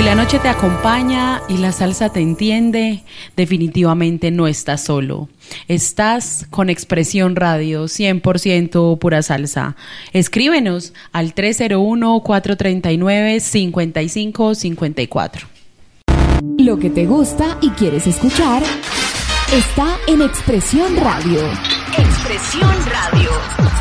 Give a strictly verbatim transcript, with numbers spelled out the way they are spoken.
la noche te acompaña y la salsa te entiende, definitivamente no estás solo. Estás con Expresión Radio, cien por ciento pura salsa. Escríbenos al tres cero uno, cuatro tres nueve, cinco cinco cinco cuatro. Lo que te gusta y quieres escuchar está en Expresión Radio. Expresión Radio.